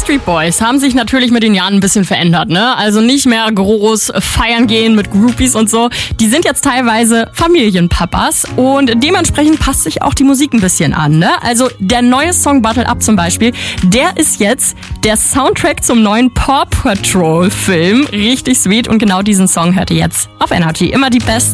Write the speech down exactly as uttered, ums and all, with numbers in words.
Backstreet Boys haben sich natürlich mit den Jahren ein bisschen verändert, ne? Also nicht mehr groß feiern gehen mit Groupies und so. Die sind jetzt teilweise Familienpapas und dementsprechend passt sich auch die Musik ein bisschen an, ne? Also der neue Song Bottle Up zum Beispiel, der ist jetzt der Soundtrack zum neuen Paw Patrol Film. Richtig sweet und genau diesen Song hört ihr jetzt auf Energy. Immer die besten